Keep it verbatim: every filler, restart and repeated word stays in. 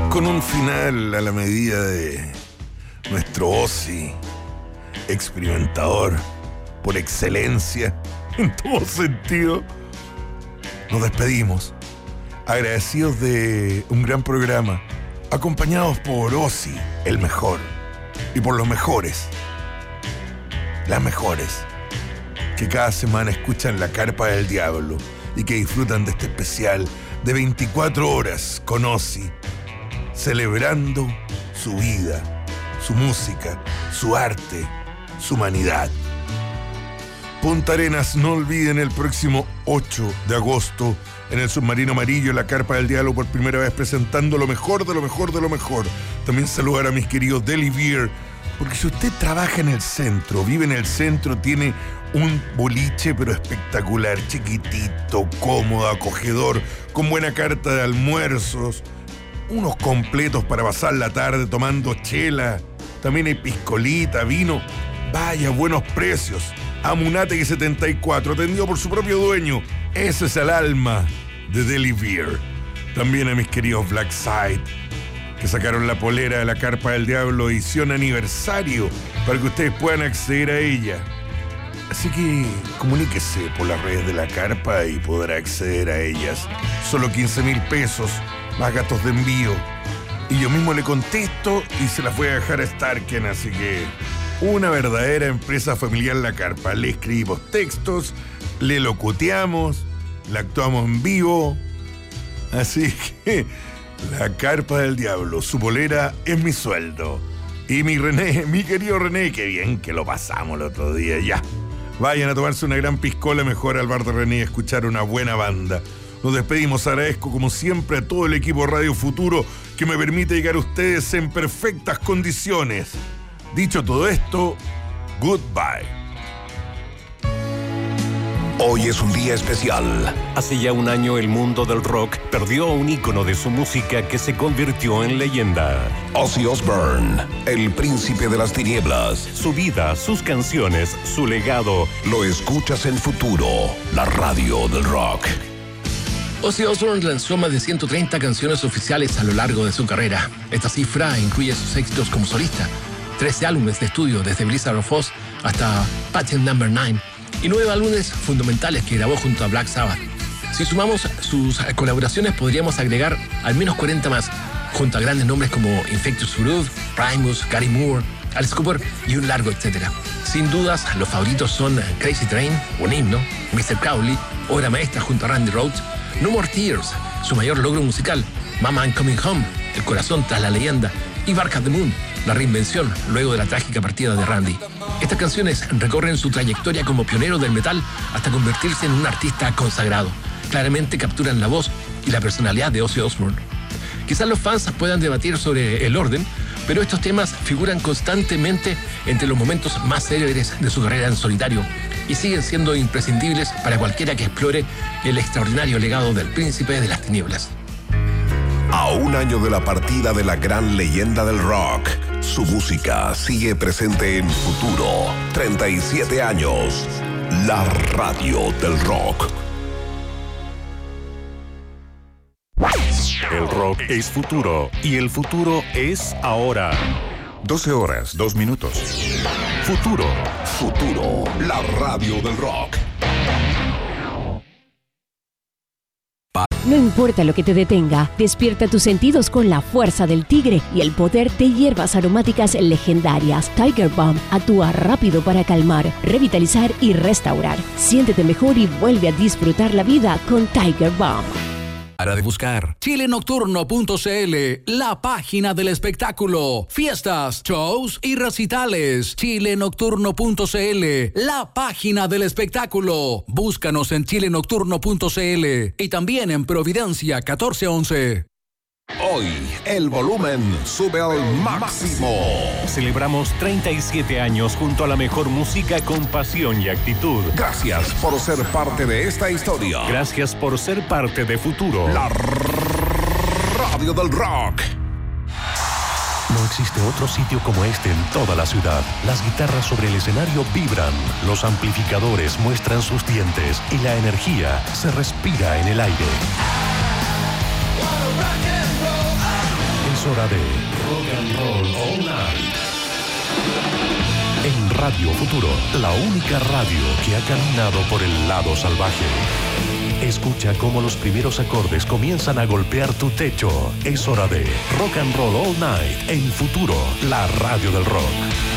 con un final a la medida de nuestro Ozzy, experimentador por excelencia, en todo sentido. Nos despedimos, agradecidos de un gran programa, acompañados por Ozzy, el mejor, y por los mejores, las mejores, que cada semana escuchan La Carpa del Diablo y que disfrutan de este especial de veinticuatro horas con Ozzy, celebrando su vida, su música, su arte, su humanidad. Punta Arenas, no olviden el próximo ocho de agosto en el Submarino Amarillo, La Carpa del Diablo, por primera vez presentando lo mejor de lo mejor de lo mejor. También saludar a mis queridos Deli Beer, porque si usted trabaja en el centro, vive en el centro, tiene un boliche pero espectacular, chiquitito, cómodo, acogedor, con buena carta de almuerzos, unos completos para pasar la tarde tomando chela, también hay piscolita, vino, vaya, buenos precios. Amunátegui setenta y cuatro, atendido por su propio dueño. Ese es el alma de Deli Beer. También a mis queridos Black Side, que sacaron la polera de La Carpa del Diablo edición aniversario para que ustedes puedan acceder a ella. Así que comuníquese por las redes de La Carpa y podrá acceder a ellas. Solo quince mil pesos, más gastos de envío. Y yo mismo le contesto y se las voy a dejar a Starken, así que una verdadera empresa familiar La Carpa. Le escribimos textos, le locuteamos, le actuamos en vivo. Así que La Carpa del Diablo, su polera es mi sueldo. Y mi René, mi querido René, qué bien que lo pasamos el otro día, ya. Vayan a tomarse una gran piscola mejor al bar de René y a escuchar una buena banda. Nos despedimos, agradezco como siempre a todo el equipo Radio Futuro que me permite llegar a ustedes en perfectas condiciones. Dicho todo esto, goodbye. Hoy es un día especial. Hace ya un año el mundo del rock perdió a un ícono de su música que se convirtió en leyenda. Ozzy Osbourne, el príncipe de las tinieblas. Su vida, sus canciones, su legado. Lo escuchas en Futuro, la radio del rock. Ozzy Osbourne lanzó más de ciento treinta canciones oficiales a lo largo de su carrera. Esta cifra incluye sus éxitos como solista, trece álbumes de estudio desde Blizzard of Oz hasta Patient Number nueve y nueve álbumes fundamentales que grabó junto a Black Sabbath. Si sumamos sus colaboraciones podríamos agregar al menos cuarenta más, junto a grandes nombres como Infectious Groove, Primus, Gary Moore, Alice Cooper y un largo etcétera. Sin dudas, los favoritos son Crazy Train, un himno, mister Crowley, obra maestra junto a Randy Rhoads, No More Tears, su mayor logro musical, Mama I'm Coming Home, el corazón tras la leyenda, y Bark at the Moon, la reinvención luego de la trágica partida de Randy. Estas canciones recorren su trayectoria como pionero del metal hasta convertirse en un artista consagrado. Claramente capturan la voz y la personalidad de Ozzy Osbourne. Quizás los fans puedan debatir sobre el orden, pero estos temas figuran constantemente entre los momentos más célebres de su carrera en solitario y siguen siendo imprescindibles para cualquiera que explore el extraordinario legado del príncipe de las tinieblas. A un año de la partida de la gran leyenda del rock, su música sigue presente en Futuro. treinta y siete años. La radio del rock. El rock es futuro y el futuro es ahora. doce horas, dos minutos. Futuro. Futuro, la radio del rock. No importa lo que te detenga, despierta tus sentidos con la fuerza del tigre y el poder de hierbas aromáticas legendarias. Tiger Balm actúa rápido para calmar, revitalizar y restaurar. Siéntete mejor y vuelve a disfrutar la vida con Tiger Balm. Para de buscar chile nocturno punto c l, la página del espectáculo, fiestas, shows y recitales. chile nocturno punto c l, la página del espectáculo. Búscanos en chile nocturno punto c l y también en Providencia catorce once. Hoy el volumen sube al máximo. Celebramos treinta y siete años junto a la mejor música con pasión y actitud. Gracias por ser parte de esta historia. Gracias por ser parte de Futuro. La radio del rock. No existe otro sitio como este en toda la ciudad. Las guitarras sobre el escenario vibran, los amplificadores muestran sus dientes y la energía se respira en el aire. El hora de Rock and Roll All Night. En Radio Futuro, la única radio que ha caminado por el lado salvaje. Escucha cómo los primeros acordes comienzan a golpear tu techo. Es hora de Rock and Roll All Night en Futuro, la radio del rock.